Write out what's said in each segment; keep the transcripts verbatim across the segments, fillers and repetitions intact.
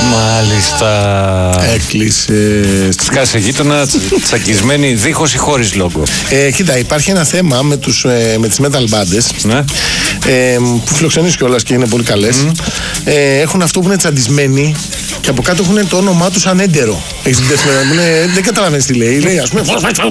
Μάλιστα. Έκλεισε. Σκάσε γείτονα, τσακισμένη, δίχως ή χωρίς λόγο. Ε, κοίτα, υπάρχει ένα θέμα με, τους, ε, με τις metal bands, ναι. ε, που φιλοξενείς κιόλας και είναι πολύ καλές. Mm. Ε, έχουν αυτό που είναι τσαντισμένοι και από κάτω έχουν το όνομά τους ανέντερο. Δεν καταλαβαίνεις τι λέει. Λέει, ας πούμε,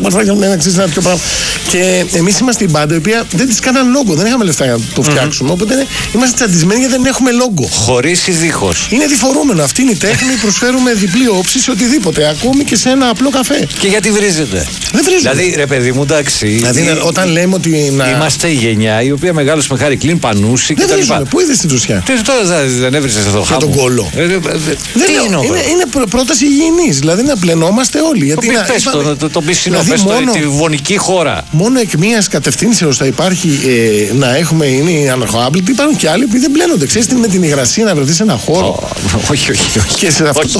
και εμείς είμαστε η μπάντα η οποία δεν της κάναν λόγο. Δεν είχαμε λεφτά για να το φτιάξουμε. Οπότε είμαστε τσαντισμένοι γιατί δεν έχουμε λόγο. Χωρίς ή δίχως. Είναι διφορούμενο. Αυτή είναι η τέχνη. Προσφέρουμε διπλή όψη σε οτιδήποτε. Ακόμη και σε ένα απλό καφέ. Και γιατί βρίζετε. Δεν βρίζετε. Δηλαδή, ρε παιδί μου, εντάξει. Δηλαδή, η... όταν λέμε ότι. Να... Είμαστε η γενιά η οποία μεγάλωσε με Χάρη Κλίν, Πανούση κτλ. Πού είδες την Ρουσιά. Τι τώρα δεν έβριζες εδώ χάμω. Για τον κόλο. Ε, ε, ε, δεν είναι, είναι, είναι πρόταση υγιεινής. Δηλαδή να πλενόμαστε όλοι. Γιατί το πες το, το, το πισινό, πες το, τη βονική χώρα. Μόνο εκ μίας κατευθύνσεως θα υπάρχει ε, να έχουμε, είναι οι αναρχοάπλητοι. Υπάρχουν και άλλοι που δεν μπλένονται. Ξέρεις τι με την υγρασία να βρεθεί σε ένα χώρο. Όχι, όχι, όχι. Και σε αυτό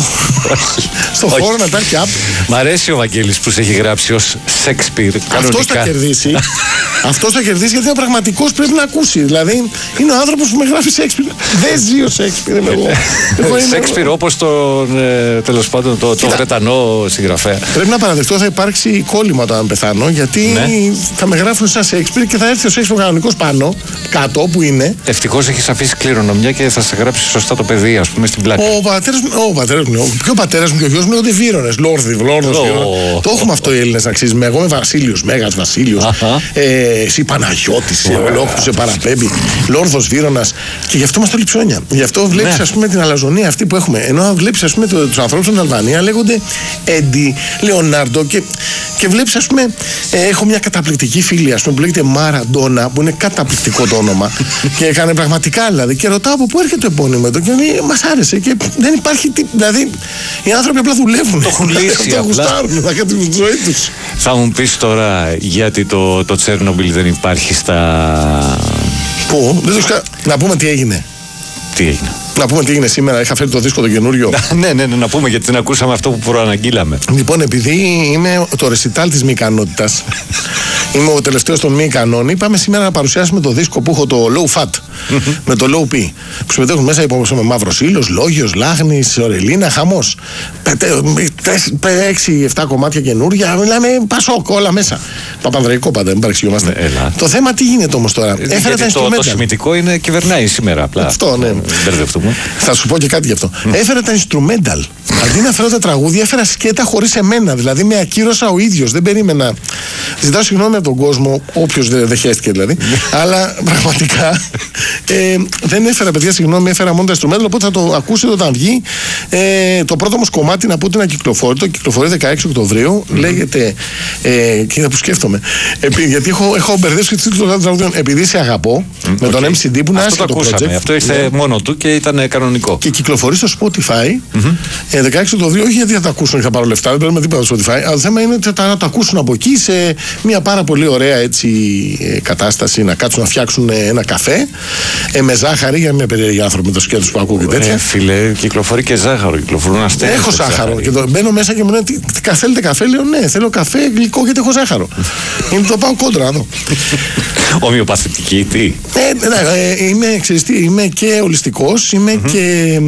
στον χώρο να υπάρχει άπλη. Μ' αρέσει ο Βαγγέλης που σε έχει γράψει ως Σέξπιρ. Αυτός θα κερδίσει. Αυτός θα κερδίσει γιατί ο πραγματικός πρέπει να ακούσει. Δηλαδή είναι ο άνθρωπος που με γράφει Σέξπιρ. Δεν ζει ο Σέξπιρ, είμαι εγώ. Σέξπιρ όπως τον τέλος πάντων το Βρετανό συγγραφέα. Πρέπει να παραδεχτώ θα υπάρξει κόλλημα όταν πεθάνω γιατί θα με γράφουν σαν Σέξπιρ και θα έρθει ο Σέξπιρ κανονικός πάνω, κάτω όπου είναι. Ευτυχώς έχεις αφήσει κληρονομιά και θα σε γράψει σωστά το παιδί, ας πούμε, στην πλάτη. Ο πατέρας μου, ο πατέρας μου, και ο πατέρας μου και ο γιος μου είναι Βύρονες, Λόρδοι, Λόρδος. Το έχουμε αυτό οι Έλληνες να αξίζουμε. Εγώ είμαι Βασίλειος, Μέγας Βασίλειος. Εσύ Παναγιώτης, ολόκληρος σε παραπέμπει. Λόρδος Βύρονας. Και γι' αυτό είμαστε όλοι ψώνια. Γι' αυτό βλέπεις, ας πούμε, την αλαζονία αυτή που έχουμε. Ενώ βλέπεις, ας πούμε, τους ανθρώπους στην Αλβανία λέγονται Έντι, Λεωνάρντο και, και βλέπεις, ας πούμε, ε, έχω μια καταπληκτική φίλη, ας πούμε, που λέγεται Μαραντόνα, που είναι καταπληκτικό το όνομα. Και έκανε πραγματικά δηλαδή. Και ρωτάω από πού έρχεται το επώνυμο εδώ και λέει, μας άρεσε. Και δεν υπάρχει τι. Δηλαδή, οι άνθρωποι απλά δουλεύουν. Το έχουν λύσει. Το γουστάρουν, θα κάνουν τη ζωή τους. Θα μου πεις τώρα γιατί το, το Τσέρνομπιλ δεν υπάρχει στα. Πού, δεν το να πούμε τι έγινε. Τι έγινε. Να πούμε τι έγινε σήμερα. Είχα φέρει το δίσκο το καινούριο. ναι, ναι, ναι, να πούμε γιατί δεν ακούσαμε αυτό που προαναγγείλαμε. Λοιπόν, επειδή είμαι το ρεσιτάλ της μη ικανότητας, είμαι ο τελευταίος των μη ικανών, είπαμε σήμερα να παρουσιάσουμε το δίσκο που έχω το low fat με το low p. Που συμμετέχουν μέσα υπό Μαύρος Ήλιος, Λόγιος, Λάχνης, Ορελίνα, χαμός. έξι εφτά κομμάτια καινούρια, μιλάμε πασόκ, όλα μέσα. Παπανδρεϊκό πάντα, μην παρεξηγιόμαστε. Ναι, το θέμα τι γίνεται όμως τώρα. Έφερα τα instrumental. Το σημαντικό είναι κυβερνάει σήμερα απλά. Αυτό, ναι. Θα σου πω και κάτι γι' αυτό. Mm. Έφερα τα instrumental. Αντί να φέρω τα τραγούδια, έφερα σκέτα χωρίς εμένα. Δηλαδή με ακύρωσα ο ίδιος. Δεν περίμενα. Ζητάω συγγνώμη από τον κόσμο, όποιος δεν δεχέστηκε δηλαδή. Αλλά πραγματικά ε, δεν έφερα, παιδιά, συγγνώμη, έφερα μόνο τα instrumental. Οπότε θα το ακούσετε όταν βγει. Ε, το πρώτο όμως κομμάτι να πω ότι είναι ακυκλοφόρητο. Κυκλοφορεί δεκαέξι Οκτωβρίου. Mm. Λέγεται. Ε, κοίτα που σκέφτομαι. Επί, γιατί έχω, έχω μπερδέψει τις τίτλους των τραγουδιών. Επειδή σε αγαπώ, mm, με τον okay. εμ σι ντι που είναι άσχετο το project. Αυτό ήρθε yeah. μόνο του και ήταν κανονικό. Και κυκλοφορεί στο Spotify mm-hmm. ε, δεκαέξι Οκτωβρίου, όχι γιατί θα τα ακούσουν και θα πάρω λεφτά, δεν παίρνουμε τίποτα στο Spotify. Αλλά το θέμα είναι ότι θα τα ακούσουν από εκεί σε μια πάρα πολύ ωραία έτσι, ε, κατάσταση να κάτσουν να φτιάξουν ένα καφέ ε, με ζάχαρη για μια περίεργη άνθρωποι με το σκέτο που ακούω και τέτοια. Ε, φίλε, κυκλοφορεί και ζάχαρο, κυκλοφορούν αστέρια. Έχω ζάχαρο. Και το, μπαίνω μέσα και μου λένε τι, τι θέλετε καφέ, λέω ναι, θέλω καφέ γλυκό γιατί έχω ζάχαρο. Είναι το πάω κόντρα εδώ. Ομοιοπαθητική, τι. Ε, ναι, ε, είμαι, ξέρεις τι, είμαι και ολιστικός, είμαι mm-hmm. και.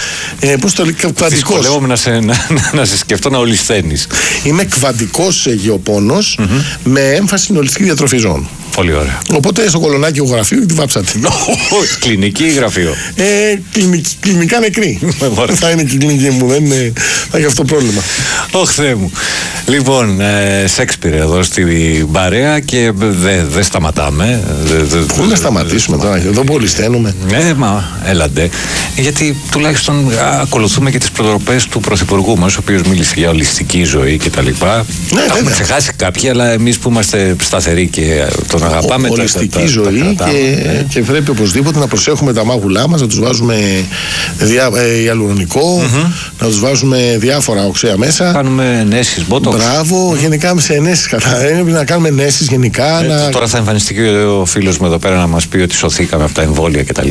Ε, πώς το λέει, κβαντικός. Δυσκολεύομαι να σε, να, να σε σκεφτώ να ολισθαίνεις. Είμαι κβαντικός γεωπόνος mm-hmm. με έμφαση στην ολιστική διατροφή ζώων. Πολύ ωραία. Οπότε στο κολονάκι ο γραφείο τη βάψατε. Κλινική ή γραφείο. Ε, κλινικ, κλινικά νεκρή. Θα είναι και η κλινική μου, δεν είναι, θα έχει αυτό το πρόβλημα. Ωχ, Θεέ μου. Λοιπόν, ε, Σέξπιρ εδώ στην παρέα και δεν δε σταματάμε. Πού να σταματήσουμε τώρα, εδώ που ολισθαίνουμε. Ναι, μα έλαντε. Γιατί τουλάχιστον ακολουθούμε και τις προτροπές του Πρωθυπουργού μας, ο οποίος μίλησε για ολιστική ζωή κτλ. Ναι, έχουμε ξεχάσει κάποιοι, αλλά εμείς που είμαστε σταθεροί και τον αγαπάμε. Ολιστική τα, ζωή τα, τα, τα, και, ναι. και πρέπει οπωσδήποτε να προσέχουμε τα μάγουλά μας, να τους βάζουμε διά, ε, ιαλουρονικό, mm-hmm. να τους βάζουμε διάφορα οξέα μέσα. Κάνουμε ενέσεις, μπότοξ. Μπράβο, mm-hmm. γενικά σε ενέσεις κατά. Είναι να κάνουμε ενέσεις γενικά. Ε, να... Τώρα θα εμφανιστεί και ο φίλος μου εδώ πέρα να μας πει ότι σωθήκαμε από τα εμβόλια κτλ.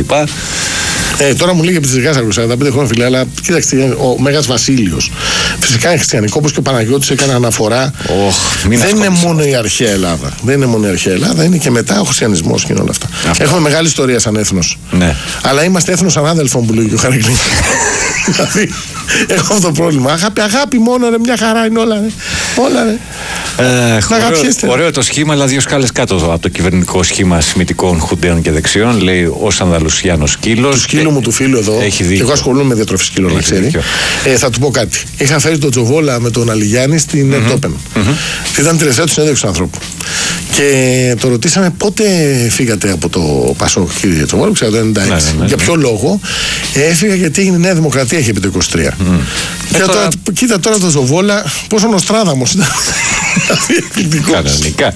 Ε, τώρα μου λέει για πιτσιρικάς αργούς, σαράντα πέντε χρόνια φίλε, αλλά κοίταξε, ο Μέγας Βασίλειος. Φυσικά είναι χριστιανικό, όπως και ο Παναγιώτης έκανε αναφορά. Oh, δεν είναι μόνο η αρχαία Ελλάδα. Δεν είναι μόνο η αρχαία Ελλάδα, είναι και μετά ο χριστιανισμός και όλα αυτά. Αυτό. Έχουμε μεγάλη ιστορία σαν έθνος. Ναι. Αλλά είμαστε έθνος ανάδελφων που λέει και ο Χαρικλής. Δηλαδή, έχω αυτό το πρόβλημα. Αγάπη, αγάπη μόνο, ρε, μια χαρά είναι όλα. Ρε. Όλα, ρε. Ε, ωραίο, ωραίο το σχήμα, αλλά δύο σκάλες κάτω από το κυβερνητικό σχήμα σημιτικών χουντέων και δεξιών. Λέει ο Ανδαλουσιάνος σκύλος. Του σκύλου μου του φίλου εδώ. Έχει και εγώ ασχολούμαι με διατροφή σκύλων, να ξέρει. Ε, θα του πω κάτι. Είχα φέρει τον Τζοβόλα με τον Αλιγιάννη στην mm-hmm. Ερτόπεν. Mm-hmm. Ήταν τελευταία του συνέντευξη του ανθρώπου. Και το ρωτήσαμε πότε φύγατε από το Πασόκ, κύριε Τζοβόλα, ξέρω το ενενήντα έξι. Ναι, ναι, ναι. Για ποιο λόγο? Ε, έφυγα γιατί έγινε η Νέα Δημοκρατία, είχε πει το είκοσι τρία. Mm. Και ε, τώρα... Τώρα, κοίτα τώρα τον Τζοβόλα, πόσο Νοστράδαμος ήταν. Κανονικά.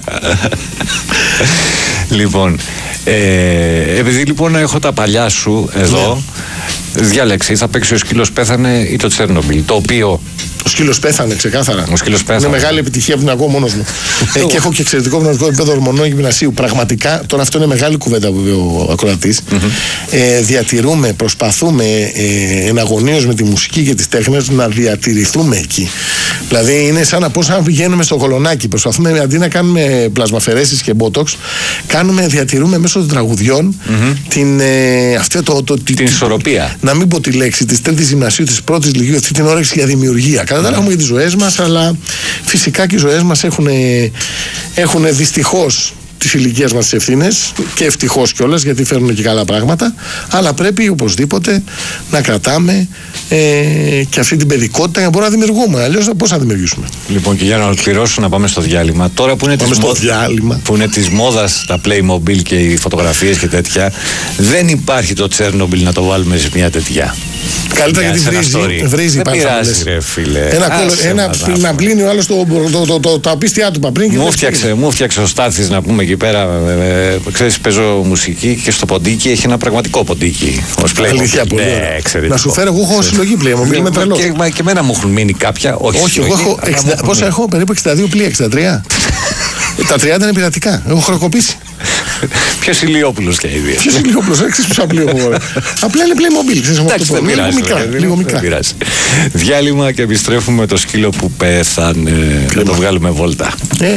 Λοιπόν, ε, επειδή λοιπόν έχω τα παλιά σου εδώ, διάλεξε, ή θα παίξει ο σκύλος πέθανε ή το Τσέρνομπιλ, το οποίο... Ο σκύλος πέθανε, ξεκάθαρα. Ο σκύλος πέθανε. Είναι μεγάλη επιτυχία που την ακούω μόνος μου. ε, και έχω και εξαιρετικό πνευματικό επίπεδο ορμονών γυμνασίου. Πραγματικά, τώρα αυτό είναι μεγάλη κουβέντα που είπε ο ακροατής. Mm-hmm. Ε, διατηρούμε, προσπαθούμε ε, εναγωνίως με τη μουσική και τις τέχνες να διατηρηθούμε εκεί. Δηλαδή είναι σαν να πω σαν να πηγαίνουμε στο κολονάκι. Προσπαθούμε αντί να κάνουμε πλασμαφαιρέσεις και μπότοξ, κάνουμε, διατηρούμε μέσω των τραγουδιών mm-hmm. την, ε, αυτό το, το, την, την ισορροπία. Να μην πω τη λέξη τη τρίτη γυμνασίου, τη πρώτη λυκείου, αυτή την όρεξη για δημιουργία. Κατά τα άλλα έχουμε για τις ζωές μας, αλλά φυσικά και οι ζωές μας έχουν, έχουν δυστυχώς τις ηλικίες μας τις ευθύνες και ευτυχώς κιόλας γιατί φέρνουν και καλά πράγματα, αλλά πρέπει οπωσδήποτε να κρατάμε ε, και αυτή την παιδικότητα για να μπορούμε να δημιουργούμε. Αλλιώς πώς να δημιουργήσουμε? Λοιπόν, και για να ολοκληρώσω, να πάμε στο διάλειμμα. Τώρα που είναι, της, μο... που είναι της μόδας τα Playmobil και οι φωτογραφίες και τέτοια, δεν υπάρχει το Τσέρνομπιλ να το βάλουμε σε μια τέτοια. Καλύτερα γιατί βρίζει, βρίζει δεν πειράζει, ρε φίλε. Ένα, Άσε, ένα να πλύνει ο άλλος το, το, το, το, τα απίστια του παπρίνη. Μου φτιάξε, μου φτιάξε ο Στάθης να πούμε εκεί πέρα. Ε, ε, ξέρεις, παίζω μουσική και στο ποντίκι έχει ένα πραγματικό ποντίκι. Ως Αλήθεια, πολύ ναι, να σου φέρω, εγώ έχω συλλογή Playmobil, είμαι τρελός. Και, και εμένα μου έχουν μείνει κάποια. Όχι, όχι εγώ έχω. εξήντα, πόσα έχω, περίπου εξήντα δύο πλοία, εξήντα τρία. Τα τριάντα είναι πειρατικά. Έχω χρεοκοπήσει. Ποιος Ηλιόπουλος και οι δύο. Ποιος Ηλιόπουλος, έξι πόσα πλοίο έχω. Απλά είναι Playmobil. Εντάξει, δεν πειράζει. Λίγο μικρά. Διάλειμμα και επιστρέφουμε με το σκύλο που πέθανε. Να το βγάλουμε βόλτα.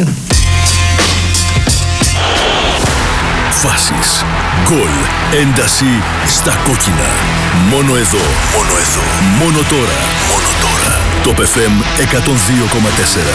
Φάσεις, γκολ, ένταση στα κόκκινα. Μόνο εδώ, μόνο εδώ, μόνο τώρα, μόνο τώρα. Το εφ εμ εκατόν δύο κόμμα τέσσερα.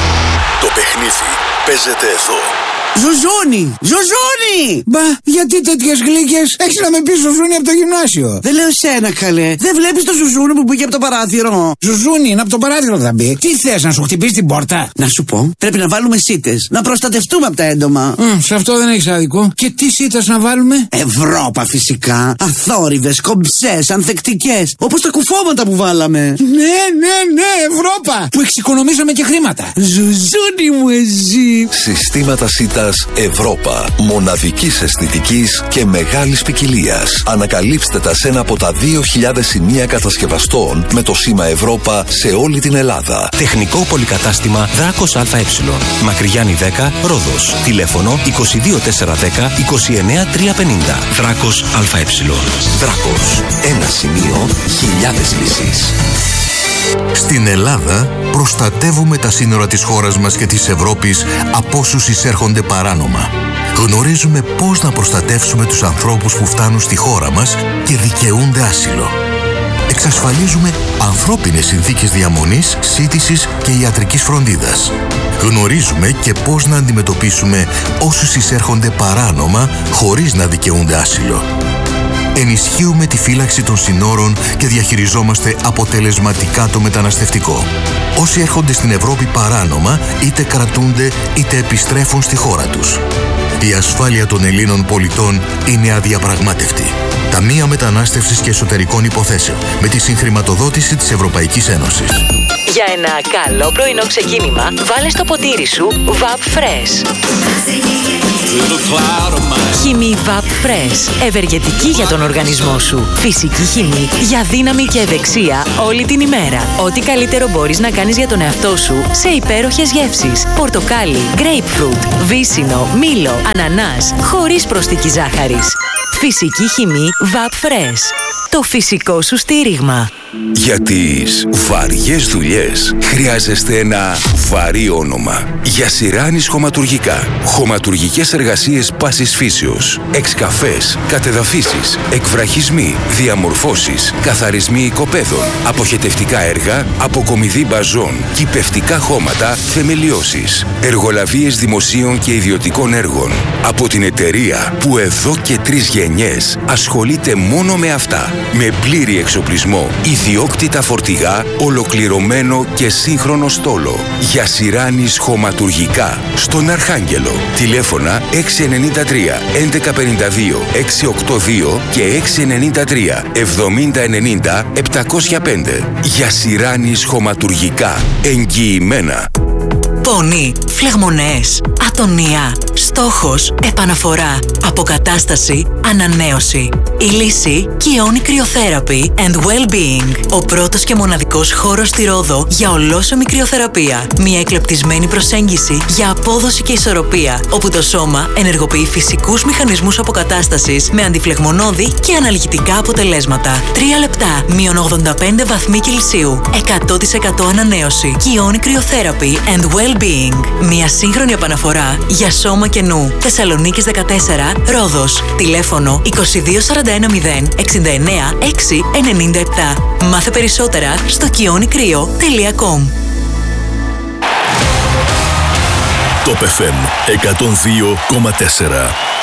Το παιχνίδι παίζεται εδώ. Ζουζούνι! Ζουζούνι! Μπα, γιατί τέτοιες γλύκες? Έχεις να με πεις Ζουζούνι από το γυμνάσιο. Δεν λέω σένα, καλέ. Δεν βλέπεις το Ζουζούνι που μπήκε από το παράθυρο? Ζουζούνι, είναι από το παράθυρο θα μπει. Τι θες, να σου χτυπήσει την πόρτα? Να σου πω, πρέπει να βάλουμε σίτες. Να προστατευτούμε από τα έντομα. Mm, σε αυτό δεν έχεις άδικο. Και τι σίτες να βάλουμε? Ευρώπα φυσικά. Αθόρυβες, κομψές, ανθεκτικές. Όπως τα κουφώματα που βάλαμε. Ναι, ναι, ναι, Ευρώπα! Που εξοικονομήσαμε και χρήματα. Ζουζούνι μου, εσύ. Συστήματα σίτας Ευρώπα. Μοναδικής αισθητικής και μεγάλης ποικιλίας. Ανακαλύψτε τα σε ένα από τα δύο χιλιάδες σημεία κατασκευαστών με το σήμα Ευρώπα σε όλη την Ελλάδα. Τεχνικό πολυκατάστημα Δράκος ΑΕ. Μακριγιάννη δέκα, Ρόδος. Τηλέφωνο είκοσι δύο τετρακόσια δέκα είκοσι εννέα τριακόσια πενήντα. Δράκος ΑΕ. Δράκος. Ένα σημείο, χιλιάδες λύσεις. Στην Ελλάδα προστατεύουμε τα σύνορα της χώρας μας και της Ευρώπης από όσους εισέρχονται παράνομα. Γνωρίζουμε πώς να προστατεύσουμε τους ανθρώπους που φτάνουν στη χώρα μας και δικαιούνται άσυλο. Εξασφαλίζουμε ανθρώπινες συνθήκες διαμονής, σύντησης και ιατρικής φροντίδας. Γνωρίζουμε και πώς να αντιμετωπίσουμε όσους εισέρχονται παράνομα χωρίς να δικαιούνται άσυλο. Ενισχύουμε τη φύλαξη των συνόρων και διαχειριζόμαστε αποτελεσματικά το μεταναστευτικό. Όσοι έρχονται στην Ευρώπη παράνομα, είτε κρατούνται είτε επιστρέφουν στη χώρα τους. Η ασφάλεια των Ελλήνων πολιτών είναι αδιαπραγμάτευτη. Ταμεία Μετανάστευσης και Εσωτερικών Υποθέσεων, με τη συγχρηματοδότηση της Ευρωπαϊκής Ένωσης. Για ένα καλό πρωινό ξεκίνημα, βάλε στο ποτήρι σου Βαπ Fresh. Χυμή Βαπ Fresh. Ευεργετική για τον οργανισμό σου. Φυσική χυμή για δύναμη και ευεξία όλη την ημέρα. Ό,τι καλύτερο μπορείς να κάνεις για τον εαυτό σου σε υπέροχες γεύσεις. Πορτοκάλι, grapefruit, βύσσινο, μήλο, ανανάς, χωρίς προσθήκη ζάχαρης. Φυσική χυμή Βαπ Fresh. Το φυσικό σου στήριγμα. Για τις βαριές δουλειές χρειάζεστε ένα βαρύ όνομα. Για Σιράνης Χωματουργικά. Χωματουργικές εργασίες πάσης φύσεως, εξκαφές, κατεδαφίσεις, εκβραχισμοί, διαμορφώσεις, καθαρισμοί οικοπαίδων, αποχετευτικά έργα, αποκομιδή μπαζών, κυπευτικά χώματα, θεμελιώσεις, εργολαβίες δημοσίων και ιδιωτικών έργων. Από την εταιρεία που εδώ και τρεις γενιές ασχολείται μόνο με αυτά. Με πλήρη εξοπλισμό, ιδιόκτητα φορτηγά, ολοκληρωμένο και σύγχρονο στόλο. Για Σιράνης χωματουργικά. Στον Αρχάγγελο. Τηλέφωνα έξι εννιά τρία έντεκα πενήντα δύο εξακόσια ογδόντα δύο και έξι εννιά τρία εβδομήντα ενενήντα επτακόσια πέντε. Για Σιράνης χωματουργικά. Εγγυημένα. Πόνοι, φλεγμονές, ατονία, στόχος, επαναφορά, αποκατάσταση, ανανέωση. Η λύση Kioni Cryotherapy and Well-Being. Ο πρώτος και μοναδικός χώρος στη Ρόδο για ολόσωμη κρυοθεραπεία. Μια εκλεπτισμένη προσέγγιση για απόδοση και ισορροπία, όπου το σώμα ενεργοποιεί φυσικούς μηχανισμούς αποκατάστασης με αντιφλεγμονώδη και αναλγητικά αποτελέσματα. Τρία λεπτά, μείον ογδόντα πέντε βαθμοί Κελσίου, εκατό τοις εκατό ανανέωση. Kioni Cryotherapy and Well-Being. Μια σύγχρονη επαναφορά για σώμα και νου. Θεσσαλονίκης δεκατέσσερα, Ρόδος. Τηλέφωνο είκοσι δύο σαράντα ένα μηδέν εξήντα εννέα έξι ενενήντα επτά. Μάθε περισσότερα στο kionikryo τελεία com. Top εφ εμ εκατόν δύο κόμμα τέσσερα.